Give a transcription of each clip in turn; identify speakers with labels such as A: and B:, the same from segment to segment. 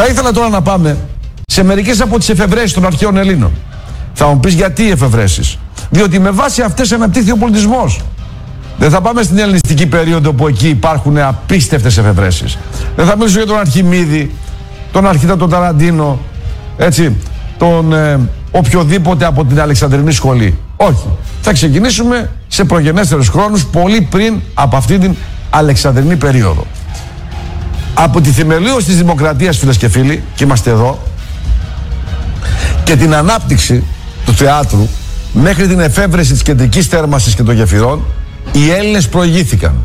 A: Θα ήθελα τώρα να πάμε σε μερικές από τις εφευρέσεις των αρχαίων Ελλήνων. Θα μου πεις γιατί οι εφευρέσεις? Διότι με βάση αυτές αναπτύχθηκε ο πολιτισμός. Δεν θα πάμε στην ελληνιστική περίοδο που εκεί υπάρχουν απίστευτες εφευρέσεις. Δεν θα μιλήσω για τον Αρχιμίδη, τον Αρχίτα τον Ταραντίνο, έτσι, τον οποιοδήποτε από την Αλεξανδρινή σχολή. Όχι. Θα ξεκινήσουμε σε προγενέστερους χρόνους, πολύ πριν από αυτή την Αλεξανδρινή περίοδο. Από τη θεμελίωση της δημοκρατίας, φίλες και φίλοι, και είμαστε εδώ, και την ανάπτυξη του θεάτρου μέχρι την εφεύρεση της κεντρικής θέρμανσης και των γεφυρών, οι Έλληνες προηγήθηκαν.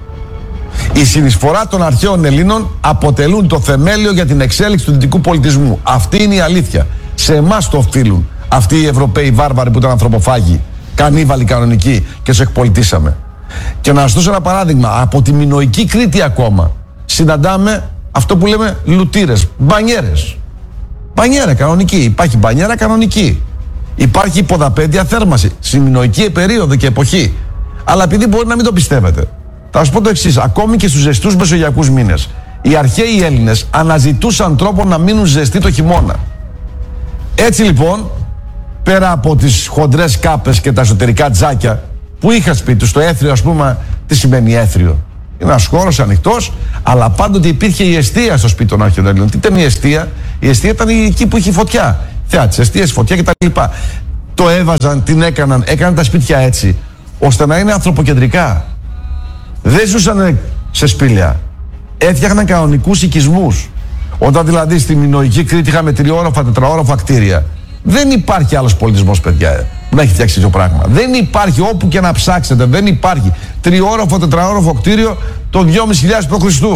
A: Η συνεισφορά των αρχαίων Ελλήνων αποτελούν το θεμέλιο για την εξέλιξη του δυτικού πολιτισμού. Αυτή είναι η αλήθεια. Σε εμάς το οφείλουν αυτοί οι Ευρωπαίοι βάρβαροι που ήταν ανθρωποφάγοι, κανίβαλοι κανονικοί, και τους εκπολιτήσαμε. Και να σας δώσω ένα παράδειγμα. Από τη Μινωική Κρήτη ακόμα συναντάμε αυτό που λέμε λουτήρες, μπανιέρες. Μπανιέρα κανονική. Υπάρχει μπανιέρα κανονική. Υπάρχει υποδαπέντια θέρμανση στη Μινωική περίοδο και εποχή. Αλλά επειδή μπορεί να μην το πιστεύετε, θα σας πω το εξής. Ακόμη και στους ζεστούς μεσογειακούς μήνες, οι αρχαίοι Έλληνες αναζητούσαν τρόπο να μείνουν ζεστοί το χειμώνα. Έτσι λοιπόν, πέρα από τις χοντρές κάπες και τα εσωτερικά τζάκια που είχα σπίτι τους, το έθριο, ας πούμε, τι σημαίνει έθριο? Είναι ένας χώρος ανοιχτός, αλλά πάντοτε υπήρχε η εστία στο σπίτι των αρχαίων Ελλήνων. Τι ήταν η εστία? Η εστία ήταν εκεί που είχε φωτιά. Θεάτες, εστίες, φωτιά κτλ. Το έβαζαν, την έκαναν τα σπίτια έτσι, ώστε να είναι ανθρωποκεντρικά. Δεν ζούσαν σε σπήλαια. Έφτιαχναν κανονικούς οικισμούς. Όταν δηλαδή στη Μινωική Κρήτη είχαμε τριόροφα, τετραόροφα κτίρια, δεν υπάρχει άλλος πολιτισμός, παιδιά, που να έχει φτιάξει τέτοιο πράγμα. Δεν υπάρχει, όπου και να ψάξετε, δεν υπάρχει τριόροφο, τετραόροφο κτίριο το 2.500 π.Χ.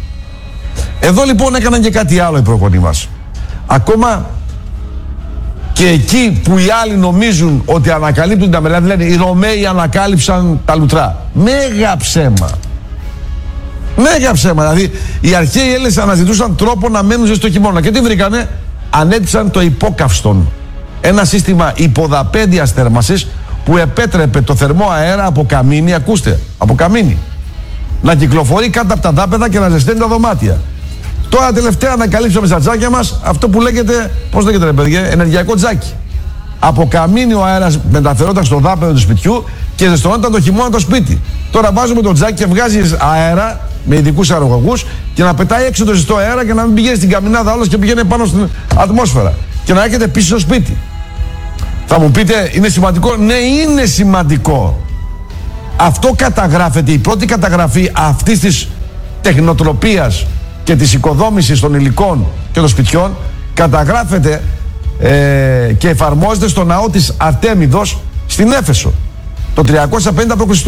A: Εδώ λοιπόν έκαναν και κάτι άλλο οι προγονείς μας. Ακόμα και εκεί που οι άλλοι νομίζουν ότι ανακαλύπτουν τα μελέτη, λένε οι Ρωμαίοι ανακάλυψαν τα λουτρά. Μέγα ψέμα. Μέγα ψέμα. Δηλαδή οι αρχαίοι Έλληνες αναζητούσαν τρόπο να μένουν ζεστό χειμώνα. Και τι βρήκανε? Ανέπτυξαν το υπόκαυστον. Ένα σύστημα υποδαπέντιας θέρμανσης που επέτρεπε το θερμό αέρα από καμίνι, ακούστε, από καμίνι, να κυκλοφορεί κάτω από τα δάπεδα και να ζεσταίνει τα δωμάτια. Τώρα τελευταία ανακαλύψαμε στα τζάκια μας αυτό που λέγεται, πώς λέγεται ρε παιδιά, ενεργειακό τζάκι. Από καμίνι ο αέρας μεταφερόταν στο δάπεδο του σπιτιού και ζεστονόταν το χειμώνα το σπίτι. Τώρα βάζουμε το τζάκι και βγάζει αέρα με ειδικούς αερογωγούς και να πετάει έξω το ζεστό αέρα και να μην πηγαίνει στην καμινάδα όλος και πηγαίνει πάνω στην ατμόσφαιρα και να έρχεται πίσω στο σπίτι. Θα μου πείτε, είναι σημαντικό? Ναι, είναι σημαντικό. Αυτό καταγράφεται, η πρώτη καταγραφή αυτής της τεχνοτροπίας και της οικοδόμησης των υλικών και των σπιτιών καταγράφεται και εφαρμόζεται στο ναό της Αρτέμιδος στην Έφεσο το 350 π.Χ.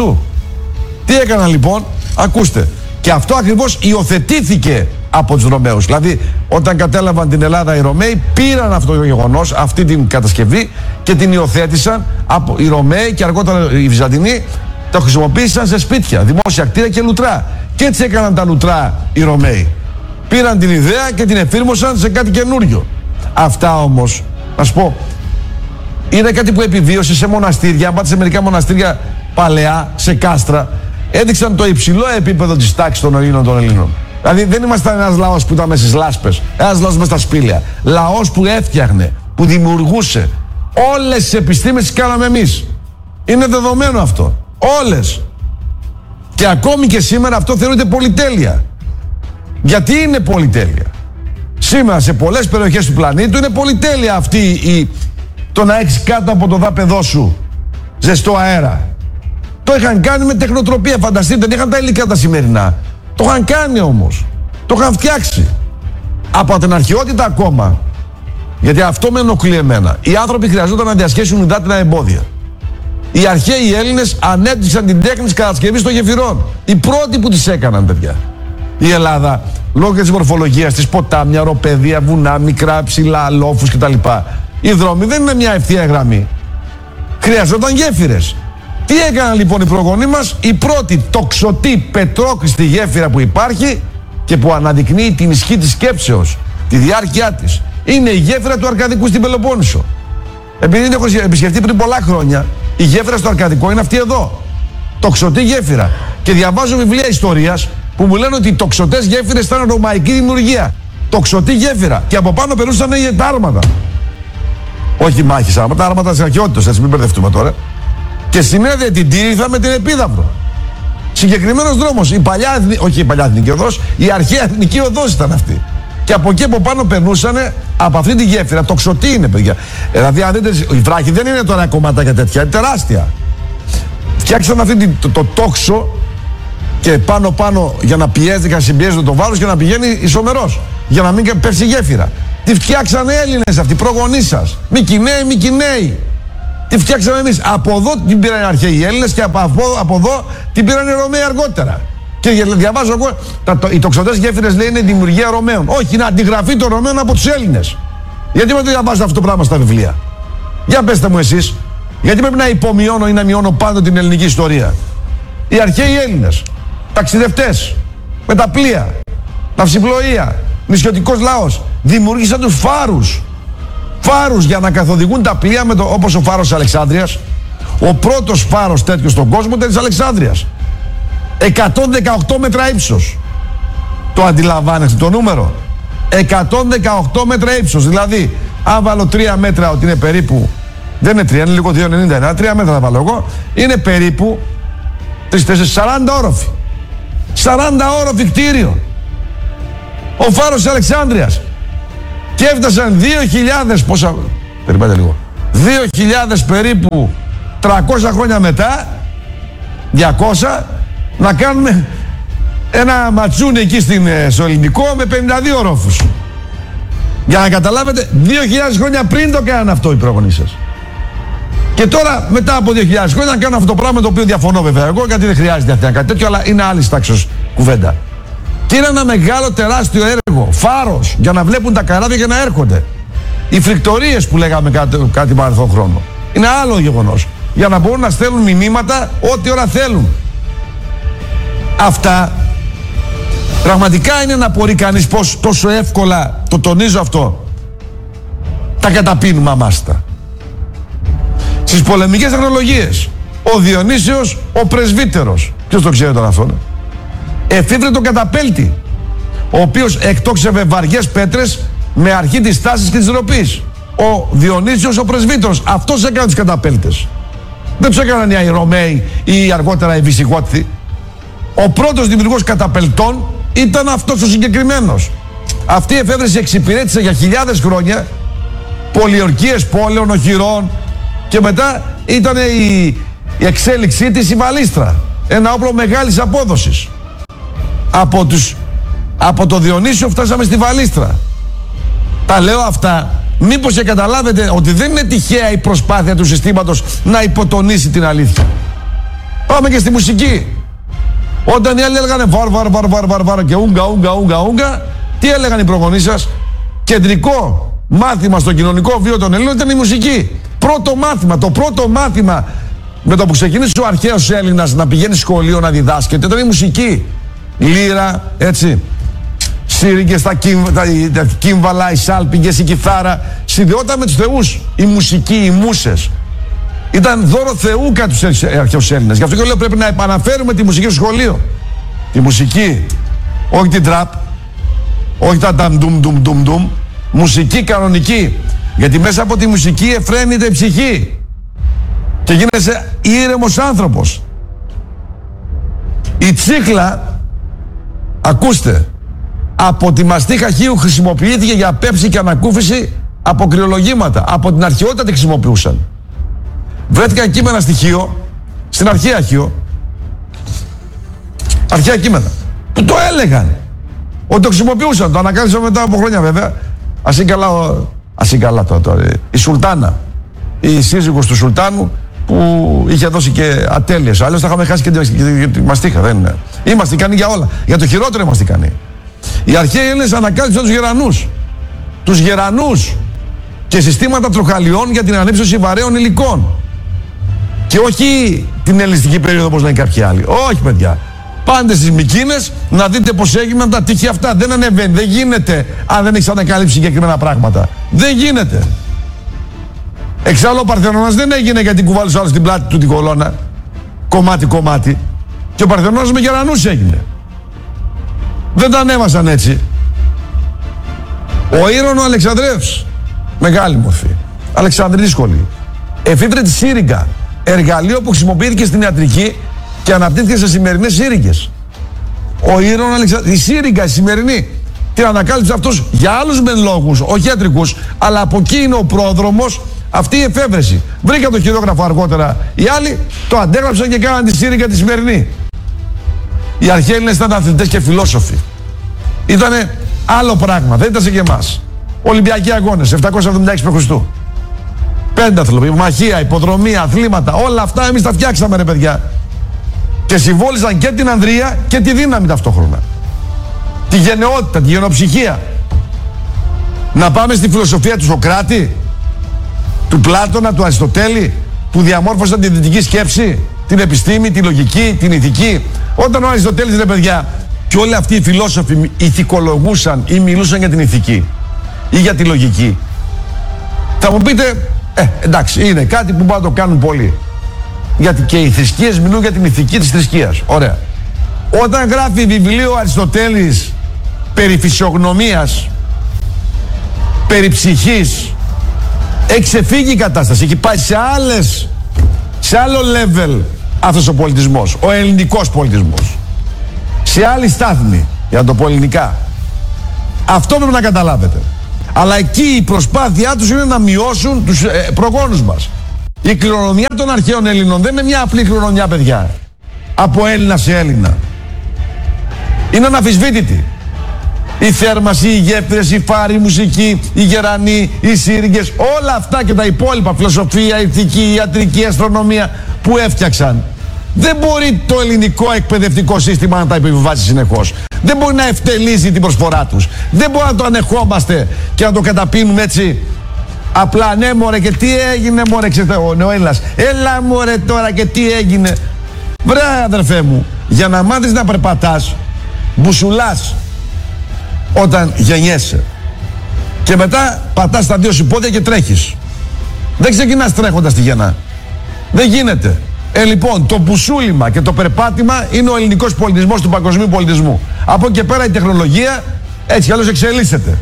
A: Τι έκαναν λοιπόν? Ακούστε, και αυτό ακριβώς υιοθετήθηκε από τους Ρωμαίους. Δηλαδή όταν κατέλαβαν την Ελλάδα οι Ρωμαίοι πήραν αυτό το γεγονός, αυτή την κατασκευή, και την υιοθέτησαν από οι Ρωμαίοι και αργότερα οι Βυζαντινοί το χρησιμοποίησαν σε σπίτια, δημόσια κτίρια και λουτρά. Και έτσι έκαναν τα λουτρά οι Ρωμαίοι. Πήραν την ιδέα και την εφήρμοσαν σε κάτι καινούριο. Αυτά όμως, να σου πω, είναι κάτι που επιβίωσε σε μοναστήρια. Αν πάτε σε μερικά μοναστήρια παλαιά, σε κάστρα, έδειξαν το υψηλό επίπεδο της τάξης των Ελλήνων. Δηλαδή δεν ήμασταν ένας λαός που ήταν μέσα στις λάσπες, ένας λαός μέσα στα σπήλαια. Λαός που έφτιαχνε, που δημιουργούσε. Όλες τις επιστήμες τις κάναμε εμείς. Είναι δεδομένο αυτό. Όλες. Και ακόμη και σήμερα αυτό θεωρείται πολυτέλεια. Γιατί είναι πολυτέλεια? Σήμερα σε πολλές περιοχές του πλανήτη είναι πολυτέλεια αυτή το να έχεις κάτω από το δάπεδό σου ζεστό αέρα. Το είχαν κάνει με τεχνοτροπία, φανταστείτε, δεν είχαν τα υλικά τα σημερινά. Το είχαν κάνει όμως. Το είχαν φτιάξει. Από την αρχαιότητα ακόμα. Γιατί αυτό με ενοχλεί εμένα. Οι άνθρωποι χρειαζόταν να διασχίσουν υδάτινα εμπόδια. Οι αρχαίοι Έλληνες ανέπτυξαν την τέχνη της κατασκευής των γεφυρών. Οι πρώτοι που τις έκαναν, παιδιά. Η Ελλάδα, λόγω της μορφολογίας της, ποτάμια, οροπεδία, βουνά, μικρά, ψηλά, λόφους κτλ. Οι δρόμοι δεν είναι μια ευθεία γραμμή. Χρειαζόταν γέφυρες. Τι έκαναν λοιπόν οι προγονείς μας? Η πρώτη τοξωτή πετρόκριστη γέφυρα που υπάρχει και που αναδεικνύει την ισχύ της σκέψεως, τη διάρκεια της, είναι η γέφυρα του Αρκαδικού στην Πελοπόννησο. Επειδή την έχω επισκεφτεί πριν πολλά χρόνια, η γέφυρα στο Αρκαδικό είναι αυτή εδώ. Τοξωτή γέφυρα. Και διαβάζω βιβλία ιστορίας που μου λένε ότι οι τοξωτές γέφυρες ήταν ρωμαϊκή δημιουργία. τοξωτή γέφυρα. Και από πάνω περνούσαν τα άρματα. Όχι μάχης άρματα, άρματα της αρχαιότητας, έτσι μην μπερδευτούμε τώρα. Και συνέδεε την Τύριθα με την Επίδαυρο. Συγκεκριμένος δρόμος, η παλιά, όχι η παλιά εθνική οδός, η αρχαία εθνική οδός ήταν αυτή. Και από εκεί από πάνω περνούσαν από αυτή τη γέφυρα. Τοξωτή είναι, παιδιά. Δηλαδή, αν δείτε, η βράχη δεν είναι τώρα κομματάκια τέτοια, είναι τεράστια. Φτιάξαν αυτή το τόξο και πάνω για να πιέζεται και να συμπιέζεται το βάρος και να πηγαίνει ισομερός. Για να μην πέσει η γέφυρα. Τη φτιάξανε Έλληνες αυτοί, προγονείς σας. Μικηναίοι. Τη φτιάξαμε εμείς. Από εδώ την πήραν οι αρχαίοι Έλληνες και από εδώ την πήραν οι Ρωμαίοι αργότερα. Και διαβάζω εγώ, οι τοξωτές γέφυρες λέει είναι δημιουργία Ρωμαίων. Όχι, είναι αντιγραφή των Ρωμαίων από τους Έλληνες. Γιατί με το διαβάζω αυτό το πράγμα στα βιβλία? Για πέστε μου εσείς, γιατί πρέπει να υπομειώνω ή να μειώνω πάντοτε την ελληνική ιστορία? Οι αρχαίοι Έλληνες, ταξιδευτές, με τα πλοία, ναυσιπλοεία, νησιωτικός λαός, δημιούργησαν τους φάρους. Φάρους για να καθοδηγούν τα πλοία, όπως ο φάρος της Αλεξάνδρειας. Ο πρώτος φάρος τέτοιος στον κόσμο ήταν της Αλεξάνδρειας. 118 μέτρα ύψος. Το αντιλαμβάνεστε το νούμερο? 118 μέτρα ύψος. Δηλαδή, αν βάλω 3 μέτρα ότι είναι περίπου, δεν είναι 3, είναι λίγο 2,91, 3 μέτρα θα βάλω εγώ, είναι περίπου 40 όροφοι. 40 όροφοι κτίριο. Ο φάρος της Αλεξάνδρειας. Και έφτασαν 2.000, πόσα, περιμένετε λίγο, 2.000 περίπου 300 χρόνια μετά, 200, να κάνουμε ένα ματσούνι εκεί στο ελληνικό με 52 ορόφους. Για να καταλάβετε, 2.000 χρόνια πριν το κάνανε αυτό οι πρόγονείς σας. Και τώρα μετά από 2.000 χρόνια να κάνουν αυτό το πράγμα, το οποίο διαφωνώ βέβαια εγώ, γιατί δεν χρειάζεται κάτι τέτοιο, αλλά είναι άλλη τάξης κουβέντα. Και είναι ένα μεγάλο τεράστιο έργο, φάρος, για να βλέπουν τα καράβια και να έρχονται. Οι φρικτορίες που λέγαμε κάτι παρελθόν χρόνο. Είναι άλλο γεγονός. Για να μπορούν να στέλνουν μηνύματα ό,τι ώρα θέλουν. Αυτά πραγματικά είναι να μπορεί κανείς πως τόσο εύκολα, το τονίζω αυτό, τα καταπίνουμε αμάστα. Στις πολεμικές τεχνολογίες, ο Διονύσιος ο πρεσβύτερος, ποιος το ξέρει τώρα αυτό, εφήβρε τον καταπέλτη, ο οποίος εκτόξευε βαριές πέτρες με αρχή της στάσης και της ροπής. Ο Διονύσιος ο πρεσβύτερος, αυτός έκανε τους καταπέλτες. Δεν τους έκαναν οι Ρωμαίοι ή αργότερα οι Βυσιγότοι. Ο πρώτος δημιουργός καταπελτών ήταν αυτός ο συγκεκριμένος. Αυτή η εφεύρεση εξυπηρέτησε για χιλιάδες χρόνια πολιορκίες πόλεων, οχυρών, και μετά ήταν η εξέλιξή της η βαλίστρα. Ένα όπλο μεγάλης απόδοσης. Από το Διονύσιο φτάσαμε στη βαλίστρα. Τα λέω αυτά μήπως και καταλάβετε ότι δεν είναι τυχαία η προσπάθεια του συστήματος να υποτονίσει την αλήθεια. Πάμε και στη μουσική. Όταν οι άλλοι έλεγαν βαρ και ουγγα, τι έλεγαν οι προγονείς σας? Κεντρικό μάθημα στο κοινωνικό βίο των Ελλήνων ήταν η μουσική. Πρώτο μάθημα, το πρώτο μάθημα με το που ξεκίνησε ο αρχαίος Έλληνας να πηγαίνει σχολείο να διδάσκεται ήταν η μουσική. Λύρα, έτσι, σύριγγες, τα κύμβαλα, οι σάλπιγγες, η κιθάρα. Συνδεόταν με τους θεούς. Η μουσική, οι μούσες. Ήταν δώρο Θεού κατά τους αρχαίους Έλληνες. Γι' αυτό και λέω πρέπει να επαναφέρουμε τη μουσική στο σχολείο. Τη μουσική, όχι την τραπ, όχι τα ντουμ. Μουσική κανονική. Γιατί μέσα από τη μουσική εφραίνεται η ψυχή. Και γίνεσαι ήρεμος άνθρωπος. Η τσίχλα, ακούστε, από τη μαστίχα χείου χρησιμοποιήθηκε για πέψη και ανακούφιση από κρυολογήματα. Από την αρχαιότητα τη χρησιμοποιούσαν. Βρέθηκαν κείμενα στοιχείο, στην αρχαία Χίο, αρχαία κείμενα, που το έλεγαν, ότι το χρησιμοποιούσαν. Το ανακάλυψα μετά από χρόνια βέβαια. Ας είναι καλά τώρα. Η Σουλτάνα, η σύζυγος του Σουλτάνου, που είχε δώσει και ατέλειες. Αλλιώς θα είχαμε χάσει και τη μαστίχα. Δεν είναι. Είμαστε ικανοί για όλα. Για το χειρότερο είμαστε ικανοί. Οι αρχαίοι Έλληνες ανακάλυψαν τους γερανούς. Τους γερανούς και συστήματα τροχαλιών για την ανύψωση βαρέων υλικών. Και όχι την ελληνιστική περίοδο όπως λένε κάποιοι άλλοι. Όχι, παιδιά. Πάντε στις Μικίνες να δείτε πως έγιναν τα τείχη αυτά. Δεν ανεβαίνει. Δεν γίνεται αν δεν έχεις ανακαλύψει συγκεκριμένα πράγματα. Δεν γίνεται. Εξάλλου ο Παρθενώνας δεν έγινε γιατί κουβάλισε άλλο στην πλάτη του την κολόνα. Κομμάτι. Και ο Παρθενώνας με γερανούς έγινε. Δεν τα ανέβασαν έτσι. Ο Ήρωνο Αλεξανδρεύς, μεγάλη μορφή. Αλεξανδρή σχολή. Εφήβρε τη σύριγγα. Εργαλείο που χρησιμοποιήθηκε στην ιατρική και αναπτύχθηκε σε σημερινές σύριγγες. Ο Ήρωνο Αλεξανδρεύς, η σύριγγα, η σημερινή, την ανακάλυψε αυτός για άλλους μεν λόγους, όχι ιατρικούς, αλλά από εκεί είναι ο πρόδρομος αυτή η εφεύρεση. Βρήκα το χειρόγραφο αργότερα. Οι άλλοι το αντέγραψαν και κάναν τη σύριγγα τη σημερινή. Οι αρχαίοι Έλληνες ήταν αθλητές και φιλόσοφοι. Ήτανε άλλο πράγμα, δεν ήταν σε και εμάς. Ολυμπιακοί αγώνες, 776 π.Χ. Πένταθλο, μαχία, υποδρομία, αθλήματα, όλα αυτά εμείς τα φτιάξαμε ρε παιδιά. Και συμβόλιζαν και την ανδρεία και τη δύναμη ταυτόχρονα. Τη γενναιότητα, τη γενοψυχία. Να πάμε στη φιλοσοφία του Σοκράτη, του Πλάτωνα, του Αριστοτέλη, που διαμόρφωσαν τη δυτική σκέψη, την επιστήμη, τη λογική, την ηθική. Όταν ο Αριστοτέλης, ρε παιδιά, και όλοι αυτοί οι φιλόσοφοι ηθικολογούσαν ή μιλούσαν για την ηθική ή για τη λογική, θα μου πείτε, εντάξει, είναι κάτι που μπορούν να το κάνουν πολλοί. Γιατί και οι θρησκείες μιλούν για την ηθική της θρησκείας. Ωραία. Όταν γράφει βιβλίο ο Αριστοτέλης περί φυσιογνωμίας, περί ψυχής, έχει ξεφύγει η κατάσταση, έχει πάει σε άλλο level αυτός ο πολιτισμός, ο ελληνικός πολιτισμός. Σε άλλη στάθμη, για να το πω ελληνικά. Αυτό πρέπει να καταλάβετε. Αλλά εκεί η προσπάθειά τους είναι να μειώσουν τους προγόνους μας. Η κληρονομιά των αρχαίων Ελλήνων δεν είναι μια απλή κληρονομιά, παιδιά. Από Έλληνα σε Έλληνα. Είναι αναμφισβήτητη. Η θέρμαση, οι γέφυρες, η φάρη, η μουσική, οι γερανοί, οι σύριγγες, όλα αυτά και τα υπόλοιπα, φιλοσοφία, ηθική, ιατρική, αστρονομία που έφτιαξαν. Δεν μπορεί το ελληνικό εκπαιδευτικό σύστημα να τα επιβιβάσει συνεχώς. Δεν μπορεί να ευτελίζει την προσφορά τους. Δεν μπορεί να το ανεχόμαστε και να το καταπίνουμε έτσι. Απλά ναι μωρέ και τι έγινε μωρέ, ξέρετε ο Έλληνας. Έλα μωρέ τώρα και τι έγινε. Βρε αδερφέ μου, για να μάθεις να περπατάς, μπουσουλάς όταν γεννιέσαι. Και μετά πατάς τα δύο σου πόδια και τρέχεις. Δεν ξεκινάς τρέχοντας τη γεννά. Δεν γίνεται. Λοιπόν, το μπουσούλημα και το περπάτημα είναι ο ελληνικός πολιτισμός του παγκοσμίου πολιτισμού. Από εκεί και πέρα η τεχνολογία έτσι κι αλλιώς εξελίσσεται.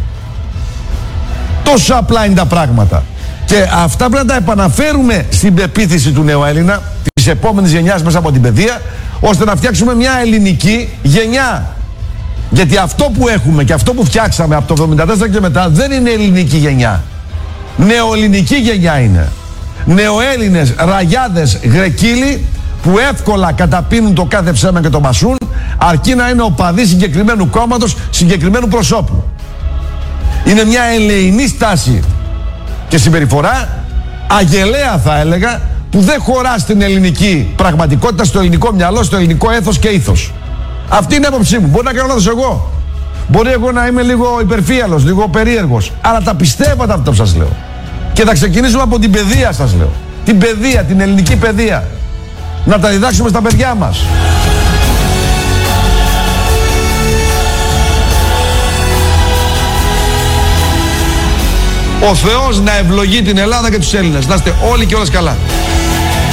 A: Τόσο απλά είναι τα πράγματα. Και αυτά πρέπει να τα επαναφέρουμε στην πεποίθηση του νέου Έλληνα, της επόμενης γενιάς μέσα από την παιδεία, ώστε να φτιάξουμε μια ελληνική γενιά. Γιατί αυτό που έχουμε και αυτό που φτιάξαμε από το 1974 και μετά δεν είναι ελληνική γενιά. Νεοελληνική γενιά είναι. Νεοέλληνες, ραγιάδες, γρεκύλοι που εύκολα καταπίνουν το κάθε ψέμα και το μασούν, αρκεί να είναι οπαδοί συγκεκριμένου κόμματος, συγκεκριμένου προσώπου. Είναι μια ελεηνή στάση και συμπεριφορά, αγελαία θα έλεγα, που δεν χωρά στην ελληνική πραγματικότητα, στο ελληνικό μυαλό, στο ελληνικό έθος και ήθος. Αυτή είναι η άποψή μου. Μπορεί να κάνω λάθος εγώ. Μπορεί εγώ να είμαι λίγο υπερφύαλος, λίγο περίεργος. Αλλά τα πιστεύω αυτά που σας λέω. Και θα ξεκινήσουμε από την παιδεία, σας λέω. Την παιδεία, την ελληνική παιδεία. Να τα διδάξουμε στα παιδιά μας. Ο Θεός να ευλογεί την Ελλάδα και τους Έλληνες. Να είστε όλοι και όλες καλά.